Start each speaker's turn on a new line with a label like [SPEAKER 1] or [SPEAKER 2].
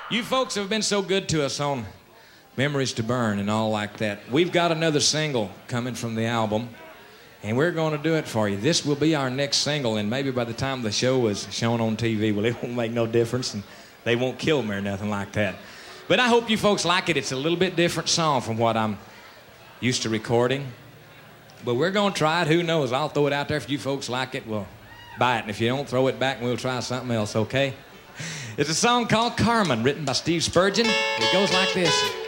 [SPEAKER 1] You folks have been so good to us on Memories to Burn and all like that. We've got another single coming from the album, and we're going to do it for you. This will be our next single, and maybe by the time the show is shown on TV, well, it won't make no difference, and they won't kill me or nothing like that. But I hope you folks like it. It's a little bit different song from what I'm used to recording. But we're going to try it. Who knows? I'll throw it out there. If you folks like it, we'll buy it. And if you don't, throw it back and we'll try something else, okay? It's a song called Carmen, written by Steve Spurgeon. It goes like this.